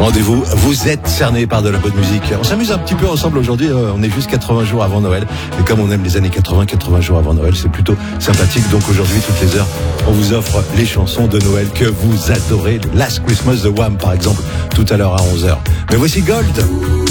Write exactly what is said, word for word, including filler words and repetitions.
Rendez-vous, vous êtes cernés par de la bonne musique. On s'amuse un petit peu ensemble aujourd'hui, on est juste quatre-vingts jours avant Noël. Et comme on aime les années quatre-vingts, quatre-vingts jours avant Noël, c'est plutôt sympathique. Donc aujourd'hui, toutes les heures, on vous offre les chansons de Noël que vous adorez. Last Christmas, The Wham par exemple, tout à l'heure à onze heures. Mais voici Gold.